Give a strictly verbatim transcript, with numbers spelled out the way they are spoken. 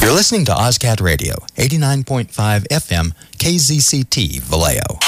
You're listening to OzCat Radio, eighty-nine point five F M, K Z C T, Vallejo.